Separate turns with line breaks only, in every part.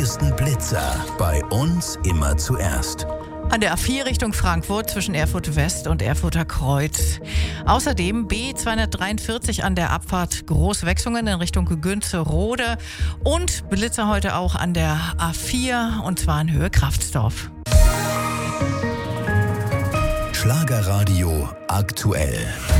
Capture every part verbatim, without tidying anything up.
neuesten Blitzer bei uns immer zuerst.
An der A vier Richtung Frankfurt zwischen Erfurt West und Erfurter Kreuz. Außerdem B zweihundertdreiundvierzig an der Abfahrt Großwechsungen in Richtung Günzerode. Und Blitzer heute auch an der A vier und zwar in Höhe Kraftsdorf.
Schlagerradio aktuell.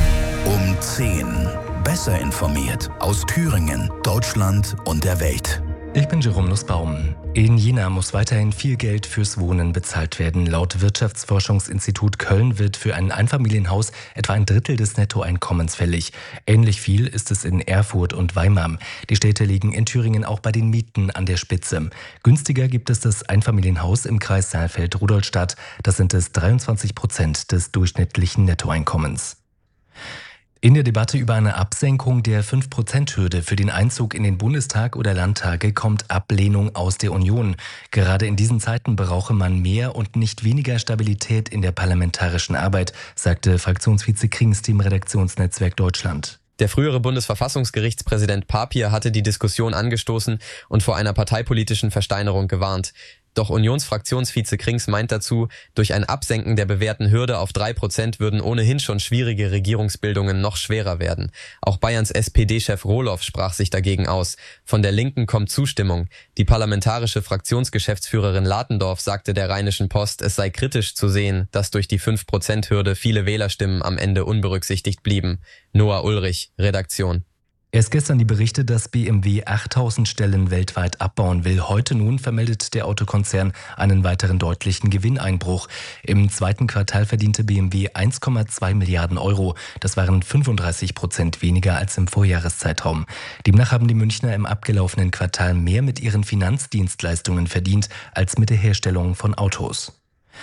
Um zehn. Besser informiert aus Thüringen, Deutschland und der Welt.
Ich bin Jerome Nussbaum. In Jena muss weiterhin viel Geld fürs Wohnen bezahlt werden. Laut Wirtschaftsforschungsinstitut Köln wird für ein Einfamilienhaus etwa ein Drittel des Nettoeinkommens fällig. Ähnlich viel ist es in Erfurt und Weimar. Die Städte liegen in Thüringen auch bei den Mieten an der Spitze. Günstiger gibt es das Einfamilienhaus im Kreis Saalfeld-Rudolstadt. Das sind es dreiundzwanzig Prozent des durchschnittlichen Nettoeinkommens. In der Debatte über eine Absenkung der fünf Prozent Hürde für den Einzug in den Bundestag oder Landtage kommt Ablehnung aus der Union. Gerade in diesen Zeiten brauche man mehr und nicht weniger Stabilität in der parlamentarischen Arbeit, sagte Fraktionsvize Krings dem Redaktionsnetzwerk Deutschland.
Der frühere Bundesverfassungsgerichtspräsident Papier hatte die Diskussion angestoßen und vor einer parteipolitischen Versteinerung gewarnt. Doch Unionsfraktionsvize Krings meint dazu, durch ein Absenken der bewährten Hürde auf drei Prozent würden ohnehin schon schwierige Regierungsbildungen noch schwerer werden. Auch Bayerns S P D-Chef Rohloff sprach sich dagegen aus. Von der Linken kommt Zustimmung. Die parlamentarische Fraktionsgeschäftsführerin Latendorf sagte der Rheinischen Post, es sei kritisch zu sehen, dass durch die fünf Prozent Hürde viele Wählerstimmen am Ende unberücksichtigt blieben. Noah Ulrich, Redaktion.
Erst gestern die Berichte, dass B M W achttausend Stellen weltweit abbauen will. Heute nun vermeldet der Autokonzern einen weiteren deutlichen Gewinneinbruch. Im zweiten Quartal verdiente B M W eins Komma zwei Milliarden Euro. Das waren fünfunddreißig Prozent weniger als im Vorjahreszeitraum. Demnach haben die Münchner im abgelaufenen Quartal mehr mit ihren Finanzdienstleistungen verdient als mit der Herstellung von Autos.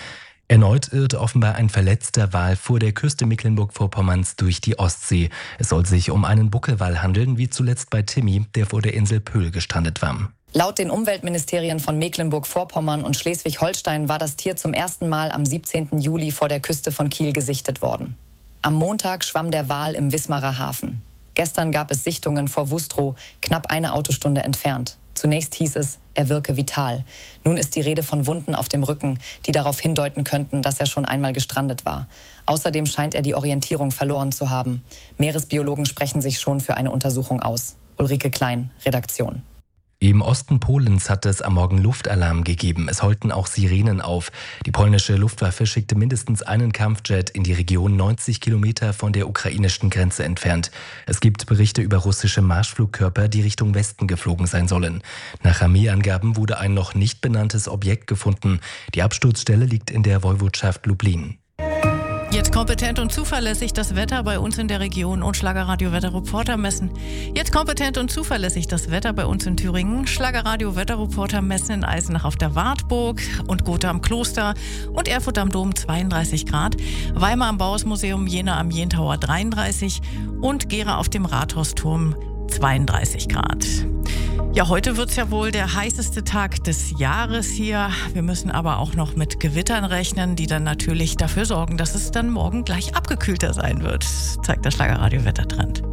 Erneut irrt offenbar ein verletzter Wal vor der Küste Mecklenburg-Vorpommerns durch die Ostsee. Es soll sich um einen Buckelwal handeln, wie zuletzt bei Timmy, der vor der Insel Pöhl gestrandet war.
Laut den Umweltministerien von Mecklenburg-Vorpommern und Schleswig-Holstein war das Tier zum ersten Mal am siebzehnten Juli vor der Küste von Kiel gesichtet worden. Am Montag schwamm der Wal im Wismarer Hafen. Gestern gab es Sichtungen vor Wustrow, knapp eine Autostunde entfernt. Zunächst hieß es, er wirke vital. Nun ist die Rede von Wunden auf dem Rücken, die darauf hindeuten könnten, dass er schon einmal gestrandet war. Außerdem scheint er die Orientierung verloren zu haben. Meeresbiologen sprechen sich schon für eine Untersuchung aus. Ulrike Klein, Redaktion.
Im Osten Polens hat es am Morgen Luftalarm gegeben. Es heulten auch Sirenen auf. Die polnische Luftwaffe schickte mindestens einen Kampfjet in die Region neunzig Kilometer von der ukrainischen Grenze entfernt. Es gibt Berichte über russische Marschflugkörper, die Richtung Westen geflogen sein sollen. Nach Armeeangaben wurde ein noch nicht benanntes Objekt gefunden. Die Absturzstelle liegt in der Woiwodschaft Lublin.
Jetzt kompetent und zuverlässig das Wetter bei uns in der Region und Schlagerradio Wetterreporter messen. Jetzt kompetent und zuverlässig das Wetter bei uns in Thüringen. Schlagerradio Wetterreporter messen in Eisenach auf der Wartburg und Gotha am Kloster und Erfurt am Dom zweiunddreißig Grad. Weimar am Bauhausmuseum, Jena am Jentauer dreiunddreißig und Gera auf dem Rathausturm zweiunddreißig Grad. Ja, heute wird es ja wohl der heißeste Tag des Jahres hier. Wir müssen aber auch noch mit Gewittern rechnen, die dann natürlich dafür sorgen, dass es dann morgen gleich abgekühlter sein wird, zeigt der Schlagerradio-Wettertrend.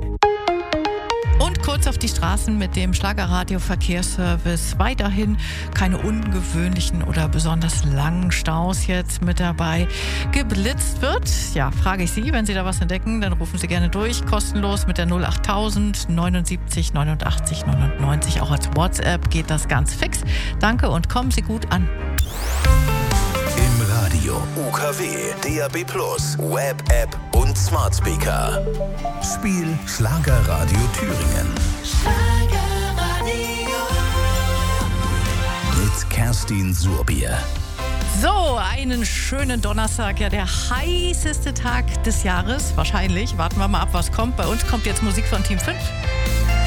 Und kurz auf die Straßen mit dem Schlagerradio-Verkehrsservice. Weiterhin keine ungewöhnlichen oder besonders langen Staus jetzt mit dabei. Geblitzt wird, ja, frage ich Sie, wenn Sie da was entdecken, dann rufen Sie gerne durch. Kostenlos mit der null achttausend neunundsiebzig neunundachtzig neunundneunzig. Auch als WhatsApp geht das ganz fix. Danke und kommen Sie gut an.
Im Radio, U K W, D A B plus, Web-App und Smart Speaker. Spiel Schlagerradio Thüringen. Schlagerradio. Mit Kerstin Surbier.
So, einen schönen Donnerstag, ja der heißeste Tag des Jahres, wahrscheinlich. Warten wir mal ab, was kommt. Bei uns kommt jetzt Musik von Team fünf.